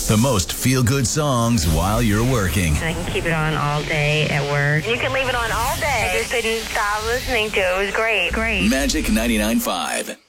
The most feel-good songs while you're working. I can keep it on all day at work. You can leave it on all day. I just couldn't stop listening to it. It was great. Magic 99.5.